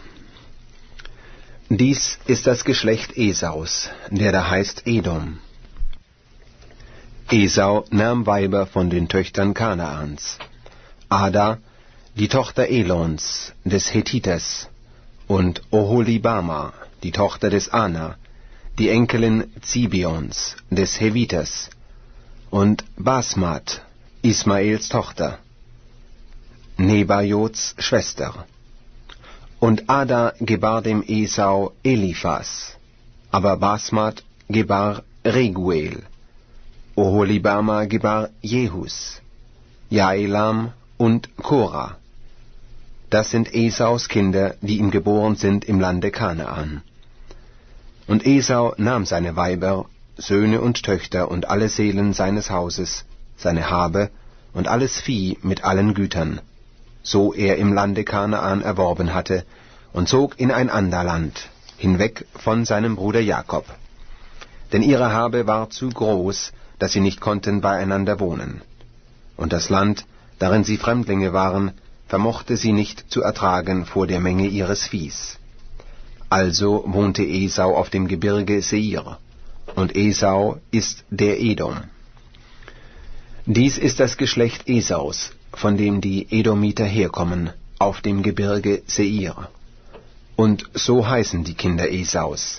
Dies ist das Geschlecht Esaus, der da heißt Edom. Esau nahm Weiber von den Töchtern Kanaans: Ada, die Tochter Elons, des Hethiters, und Oholibama, die Tochter des Ana, die Enkelin Zibeons, des Heviters, und Basmat, Ismaels Tochter, Nebajots Schwester. Und Ada gebar dem Esau Eliphas, aber Basmat gebar Reguel. Oholibama gebar Jehus, Jaelam und Korah. Das sind Esaus Kinder, die ihm geboren sind im Lande Kanaan. Und Esau nahm seine Weiber, Söhne und Töchter und alle Seelen seines Hauses, seine Habe und alles Vieh mit allen Gütern, so er im Lande Kanaan erworben hatte, und zog in ein ander Land, hinweg von seinem Bruder Jakob. Denn ihre Habe war zu groß, dass sie nicht konnten beieinander wohnen. Und das Land, darin sie Fremdlinge waren, vermochte sie nicht zu ertragen vor der Menge ihres Viehs. Also wohnte Esau auf dem Gebirge Seir, und Esau ist der Edom. Dies ist das Geschlecht Esaus, von dem die Edomiter herkommen, auf dem Gebirge Seir. Und so heißen die Kinder Esaus: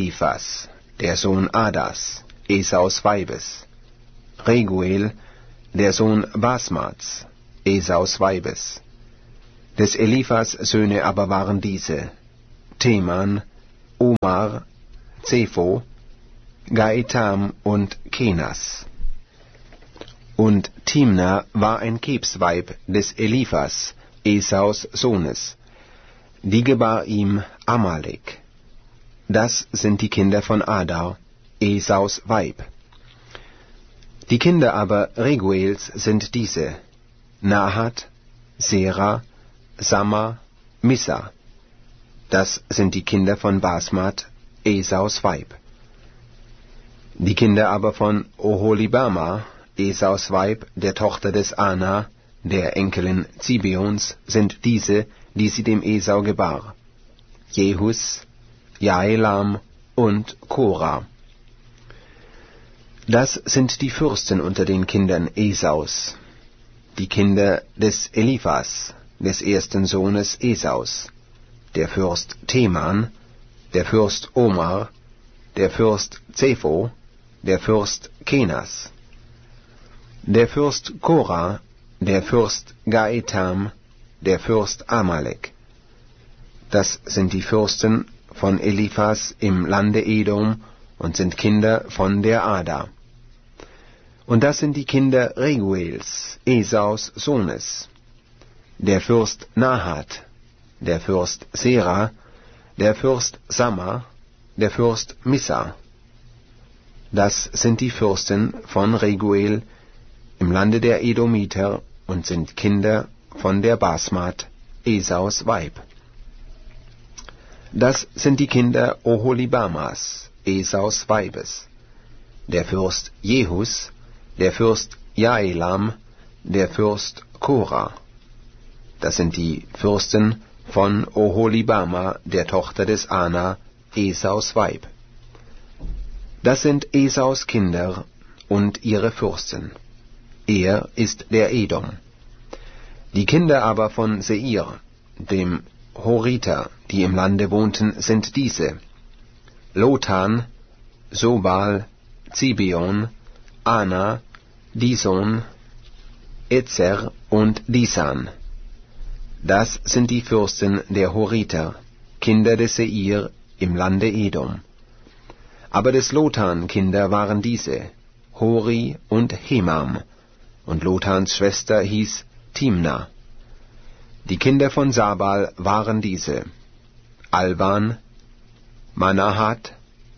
Eliphas, der Sohn Adas, Esaus Weibes, Reguel, der Sohn Basmats, Esaus Weibes. Des Eliphas Söhne aber waren diese: Teman, Omar, Zepho, Gaetam und Kenas. Und Timna war ein Kebsweib des Eliphas, Esaus Sohnes. Die gebar ihm Amalek. Das sind die Kinder von Ada, Esaus Weib. Die Kinder aber Reguels sind diese: Nahat, Sera, Samma, Missa. Das sind die Kinder von Basmat, Esaus Weib. Die Kinder aber von Oholibama, Esaus Weib, der Tochter des Ana, der Enkelin Zibeons, sind diese, die sie dem Esau gebar: Jehus, Jaelam und Korah. Das sind die Fürsten unter den Kindern Esaus, die Kinder des Eliphas, des ersten Sohnes Esaus: der Fürst Teman, der Fürst Omar, der Fürst Zepho, der Fürst Kenas, der Fürst Korah, der Fürst Gaetam, der Fürst Amalek. Das sind die Fürsten von Eliphas im Lande Edom und sind Kinder von der Ada. Und das sind die Kinder Reguels, Esaus Sohnes: der Fürst Nahat, der Fürst Sera, der Fürst Samma, der Fürst Missa. Das sind die Fürsten von Reguel im Lande der Edomiter und sind Kinder von der Basmat, Esaus Weib. Das sind die Kinder Oholibamas, Esaus Weibes: der Fürst Jehus, der Fürst Jaelam, der Fürst Korah. Das sind die Fürsten von Oholibama, der Tochter des Ana, Esaus Weib. Das sind Esaus Kinder und ihre Fürsten. Er ist der Edom. Die Kinder aber von Seir, dem Horiter, die im Lande wohnten, sind diese: Lotan, Sobal, Zibeon, Ana, Dison, Ezer und Disan. Das sind die Fürsten der Horiter, Kinder des Seir im Lande Edom. Aber des Lotan Kinder waren diese: Hori und Hemam, und Lotans Schwester hieß Timna. Die Kinder von Sabal waren diese: Alban, Manahat,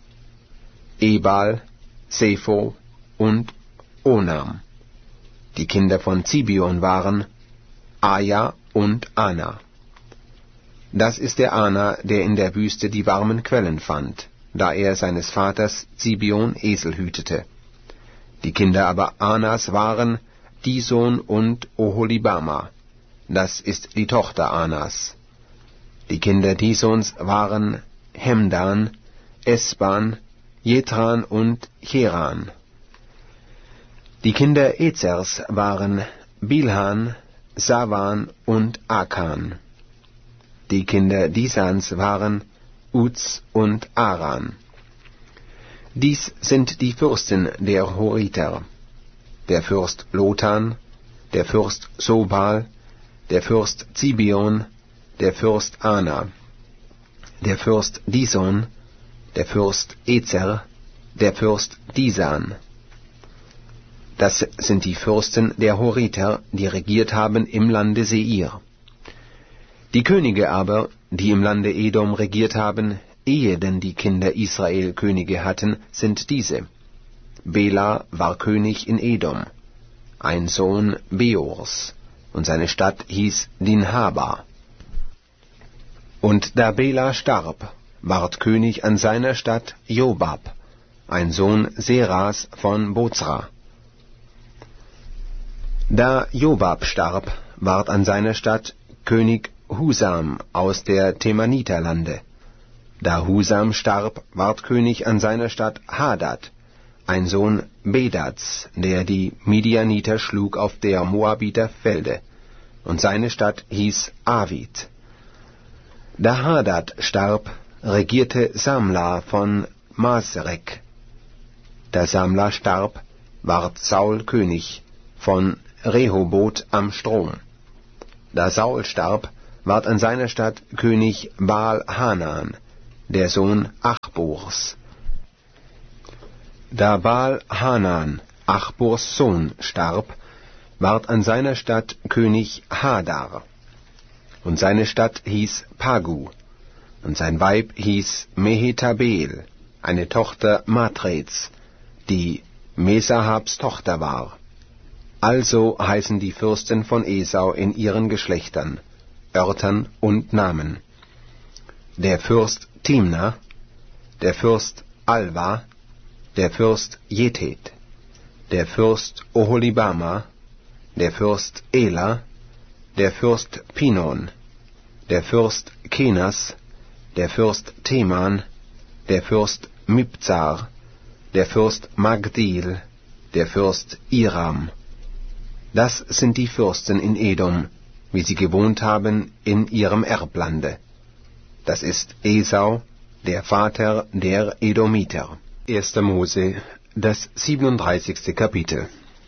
Ebal, Sepho und Onam. Die Kinder von Zibeon waren Aja und Ana. Das ist der Ana, der in der Wüste die warmen Quellen fand, da er seines Vaters Zibeon Esel hütete. Die Kinder aber Anas waren Dison und Oholibama. Das ist die Tochter Anas. Die Kinder Disons waren Hemdan, Esban, Jetran und Cheran. Die Kinder Ezers waren Bilhan, Savan und Akan. Die Kinder Disans waren Uz und Aran. Dies sind die Fürsten der Horiter: der Fürst Lotan, der Fürst Sobal, der Fürst Zibeon, der Fürst Ana, der Fürst Dison, der Fürst Ezer, der Fürst Disan. Das sind die Fürsten der Horiter, die regiert haben im Lande Seir. Die Könige aber, die im Lande Edom regiert haben, ehe denn die Kinder Israel Könige hatten, sind diese: Bela war König in Edom, ein Sohn Beors, und seine Stadt hieß Dinhaba. Und da Bela starb, ward König an seiner Stadt Jobab, ein Sohn Seras von Bozra. Da Jobab starb, ward an seiner Stadt König Husam aus der Temaniterlande. Da Husam starb, ward König an seiner Stadt Hadad, ein Sohn Bedats, der die Midianiter schlug auf der Moabiter Felde, und seine Stadt hieß Avid. Da Hadad starb, regierte Samla von Masrek. Da Samla starb, ward Saul König, von Rehoboth am Strom. Da Saul starb, ward an seiner Stadt König Baal-Hanan, der Sohn Achbors. Da Baal-Hanan, Achbors Sohn, starb, ward an seiner Stadt König Hadar. Und seine Stadt hieß Pagu, und sein Weib hieß Mehetabel, eine Tochter Matreds, die Mesahabs Tochter war. Also heißen die Fürsten von Esau in ihren Geschlechtern, Örtern und Namen: der Fürst Timna, der Fürst Alva, der Fürst Jethet, der Fürst Oholibama, der Fürst Ela, der Fürst Pinon, der Fürst Kenas, der Fürst Teman, der Fürst Mibzar, der Fürst Magdil, der Fürst Iram. Das sind die Fürsten in Edom, wie sie gewohnt haben in ihrem Erblande. Das ist Esau, der Vater der Edomiter. erster Mose, das siebenunddreißigste Kapitel.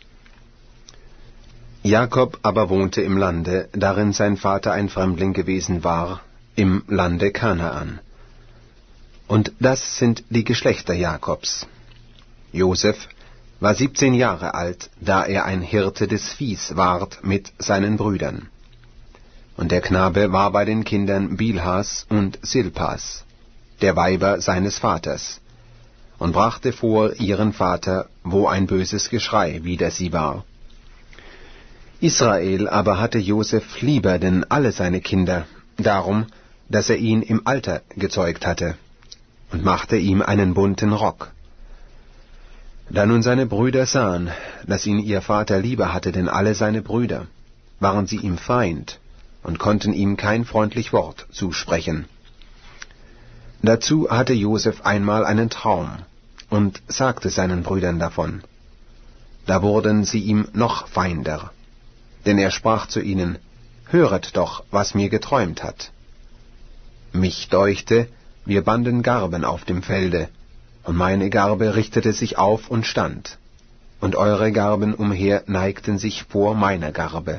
Jakob aber wohnte im Lande, darin sein Vater ein Fremdling gewesen war, im Lande Kanaan. Und das sind die Geschlechter Jakobs. Josef war siebzehn Jahre alt, da er ein Hirte des Viehs ward mit seinen Brüdern. Und der Knabe war bei den Kindern Bilhas und Silpas, der Weiber seines Vaters, und brachte vor ihren Vater, wo ein böses Geschrei wider sie war. Israel aber hatte Josef lieber denn alle seine Kinder, darum, dass er ihn im Alter gezeugt hatte, und machte ihm einen bunten Rock. Da nun seine Brüder sahen, dass ihn ihr Vater lieber hatte denn alle seine Brüder, waren sie ihm Feind und konnten ihm kein freundlich Wort zusprechen. Dazu hatte Josef einmal einen Traum und sagte seinen Brüdern davon. Da wurden sie ihm noch feinder, denn er sprach zu ihnen: Höret doch, was mir geträumt hat. Mich deuchte, wir banden Garben auf dem Felde, und meine Garbe richtete sich auf und stand, und eure Garben umher neigten sich vor meiner Garbe.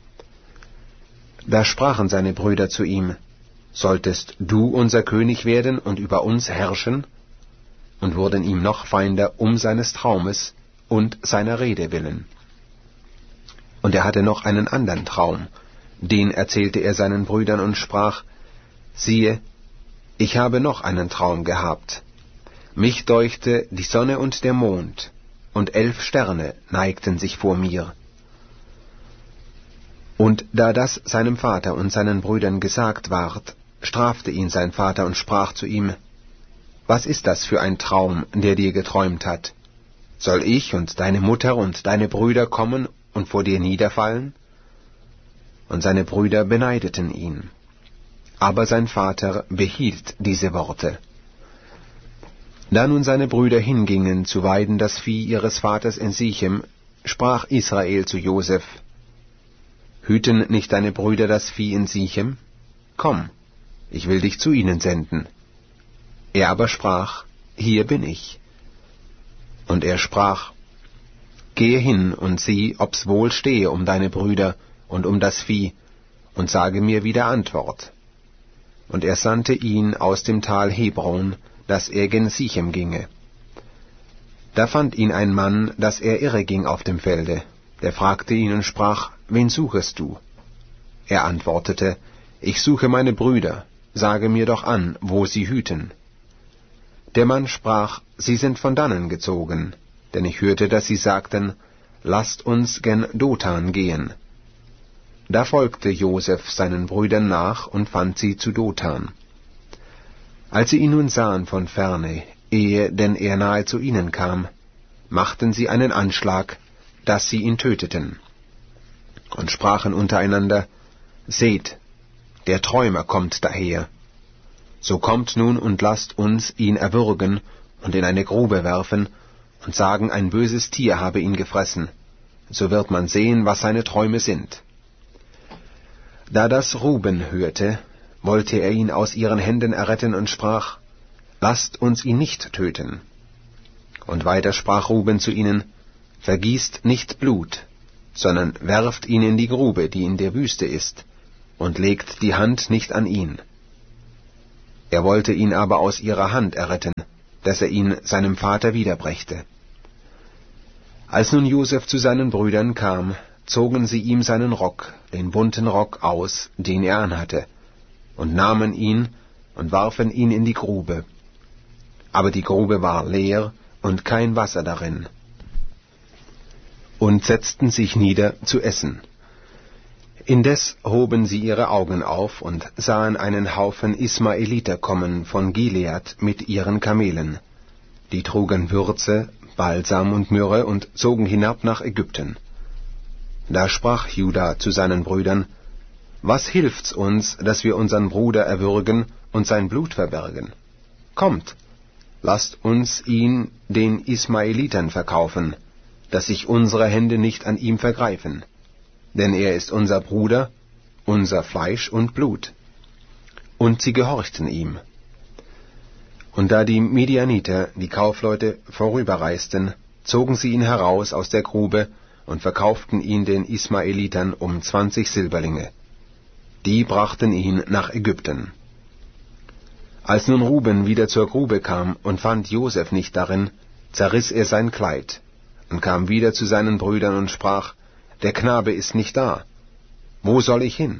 Da sprachen seine Brüder zu ihm: Solltest du unser König werden und über uns herrschen? Und wurden ihm noch feinder um seines Traumes und seiner Rede willen. Und er hatte noch einen andern Traum, den erzählte er seinen Brüdern und sprach: Siehe, ich habe noch einen Traum gehabt. Mich deuchte die Sonne und der Mond, und elf Sterne neigten sich vor mir. Und da das seinem Vater und seinen Brüdern gesagt ward, strafte ihn sein Vater und sprach zu ihm: Was ist das für ein Traum, der dir geträumt hat? Soll ich und deine Mutter und deine Brüder kommen und vor dir niederfallen? Und seine Brüder beneideten ihn. Aber sein Vater behielt diese Worte. Da nun seine Brüder hingingen zu weiden das Vieh ihres Vaters in Sichem, sprach Israel zu Josef: Hüten nicht deine Brüder das Vieh in Sichem? Komm, ich will dich zu ihnen senden. Er aber sprach: Hier bin ich. Und er sprach: Gehe hin und sieh, ob's wohl stehe um deine Brüder und um das Vieh, und sage mir wieder Antwort. Und er sandte ihn aus dem Tal Hebron, dass er gen Sichem ginge. Da fand ihn ein Mann, dass er irre ging auf dem Felde. Der fragte ihn und sprach: Wen suchest du? Er antwortete: Ich suche meine Brüder, sage mir doch an, wo sie hüten. Der Mann sprach: Sie sind von dannen gezogen, denn ich hörte, dass sie sagten: Lasst uns gen Dothan gehen. Da folgte Josef seinen Brüdern nach und fand sie zu Dothan. Als sie ihn nun sahen von ferne, ehe denn er nahe zu ihnen kam, machten sie einen Anschlag, dass sie ihn töteten, und sprachen untereinander: Seht, der Träumer kommt daher. So kommt nun und lasst uns ihn erwürgen und in eine Grube werfen und sagen, ein böses Tier habe ihn gefressen. So wird man sehen, was seine Träume sind. Da das Ruben hörte, wollte er ihn aus ihren Händen erretten und sprach: Lasst uns ihn nicht töten. Und weiter sprach Ruben zu ihnen: Vergießt nicht Blut, sondern werft ihn in die Grube, die in der Wüste ist, und legt die Hand nicht an ihn. Er wollte ihn aber aus ihrer Hand erretten, dass er ihn seinem Vater wiederbrächte. Als nun Josef zu seinen Brüdern kam, zogen sie ihm seinen Rock, den bunten Rock, aus, den er anhatte, und nahmen ihn und warfen ihn in die Grube. Aber die Grube war leer und kein Wasser darin. Und setzten sich nieder zu essen. Indes hoben sie ihre Augen auf und sahen einen Haufen Ismaeliter kommen von Gilead mit ihren Kamelen. Die trugen Würze, Balsam und Myrrhe und zogen hinab nach Ägypten. Da sprach Juda zu seinen Brüdern: Was hilft's uns, dass wir unseren Bruder erwürgen und sein Blut verbergen? Kommt, lasst uns ihn den Ismaelitern verkaufen, dass sich unsere Hände nicht an ihm vergreifen. Denn er ist unser Bruder, unser Fleisch und Blut. Und sie gehorchten ihm. Und da die Midianiter, die Kaufleute, vorüberreisten, zogen sie ihn heraus aus der Grube und verkauften ihn den Ismaelitern um zwanzig Silberlinge. Die brachten ihn nach Ägypten. Als nun Ruben wieder zur Grube kam und fand Josef nicht darin, zerriss er sein Kleid und kam wieder zu seinen Brüdern und sprach: Der Knabe ist nicht da. Wo soll ich hin?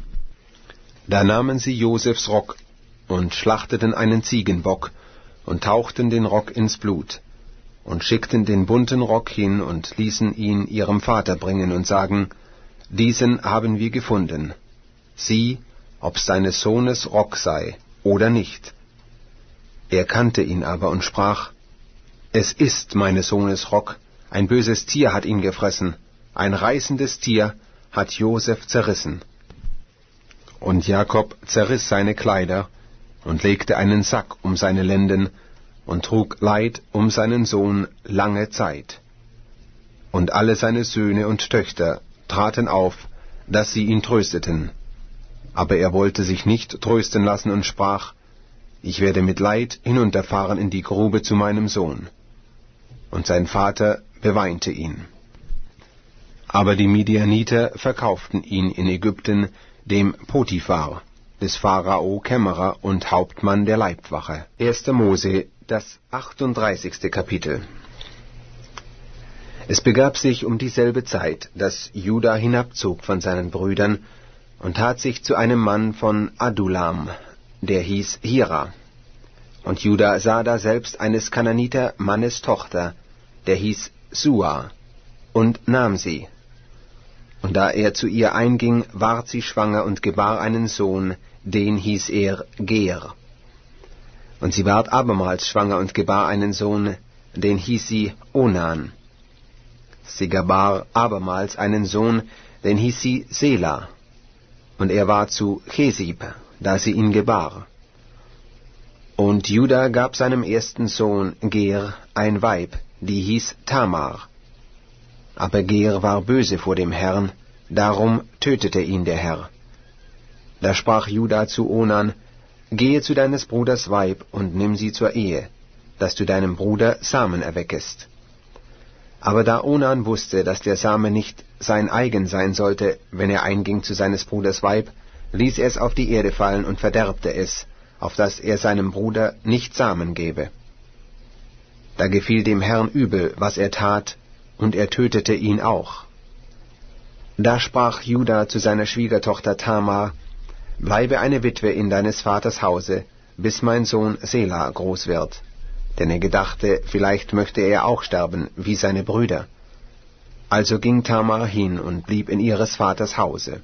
Da nahmen sie Josefs Rock und schlachteten einen Ziegenbock und tauchten den Rock ins Blut und schickten den bunten Rock hin und ließen ihn ihrem Vater bringen und sagen: Diesen haben wir gefunden. Sieh, ob's deines Sohnes Rock sei oder nicht. Er kannte ihn aber und sprach: Es ist meines Sohnes Rock, ein böses Tier hat ihn gefressen, ein reißendes Tier hat Josef zerrissen. Und Jakob zerriss seine Kleider und legte einen Sack um seine Lenden und trug Leid um seinen Sohn lange Zeit. Und alle seine Söhne und Töchter traten auf, dass sie ihn trösteten. Aber er wollte sich nicht trösten lassen und sprach: Ich werde mit Leid hinunterfahren in die Grube zu meinem Sohn. Und sein Vater beweinte ihn. Aber die Midianiter verkauften ihn in Ägypten dem Potiphar, des Pharao Kämmerer und Hauptmann der Leibwache. erster Mose, das achtunddreißigste Kapitel. Es begab sich um dieselbe Zeit, dass Juda hinabzog von seinen Brüdern und tat sich zu einem Mann von Adulam, der hieß Hira. Und Juda sah da selbst eines Kananiter Mannes Tochter, der hieß Sua, und nahm sie. Und da er zu ihr einging, ward sie schwanger und gebar einen Sohn, den hieß er Ger. Und sie ward abermals schwanger und gebar einen Sohn, den hieß sie Onan. Sie gebar abermals einen Sohn, den hieß sie Sela. Und er war zu Chesib, da sie ihn gebar. Und Juda gab seinem ersten Sohn Ger ein Weib, die hieß Tamar. Aber Ger war böse vor dem Herrn, darum tötete ihn der Herr. Da sprach Juda zu Onan: Gehe zu deines Bruders Weib und nimm sie zur Ehe, dass du deinem Bruder Samen erweckest. Aber da Onan wusste, dass der Same nicht sein eigen sein sollte, wenn er einging zu seines Bruders Weib, ließ er es auf die Erde fallen und verderbte es, auf dass er seinem Bruder nicht Samen gebe. Da gefiel dem Herrn übel, was er tat, und er tötete ihn auch. Da sprach Juda zu seiner Schwiegertochter Tamar: Bleibe eine Witwe in deines Vaters Hause, bis mein Sohn Sela groß wird. Denn er gedachte, vielleicht möchte er auch sterben, wie seine Brüder. Also ging Tamar hin und blieb in ihres Vaters Hause.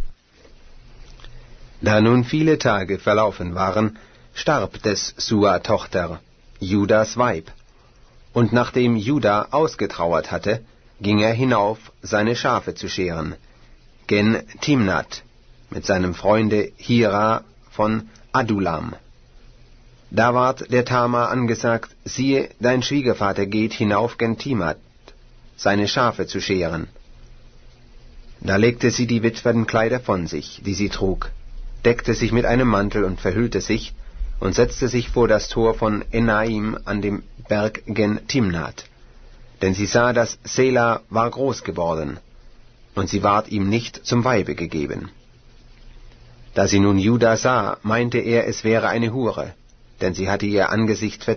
Da nun viele Tage verlaufen waren, starb des Sua Tochter, Judas Weib. Und nachdem Juda ausgetrauert hatte, ging er hinauf, seine Schafe zu scheren, gen Timnat, mit seinem Freunde Hira von Adulam. Da ward der Tamar angesagt: Siehe, dein Schwiegervater geht hinauf gen Timnat, seine Schafe zu scheren. Da legte sie die Witwenkleider von sich, die sie trug, deckte sich mit einem Mantel und verhüllte sich, und setzte sich vor das Tor von Enaim an dem Berg gen Timnat. Denn sie sah, dass Sela war groß geworden, und sie ward ihm nicht zum Weibe gegeben. Da sie nun Juda sah, meinte er, es wäre eine Hure, denn sie hatte ihr Angesicht verdeckt.